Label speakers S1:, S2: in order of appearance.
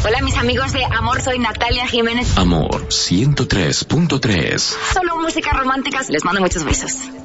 S1: Hola, mis amigos de Amor, soy Natalia Jiménez.
S2: Amor 103.3.
S1: Solo música romántica. Les mando muchos besos.